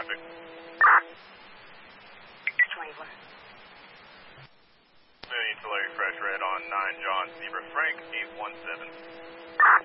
traffic. 21. Moving to Larry Fresh Red on 9 John Zebra Frank 817.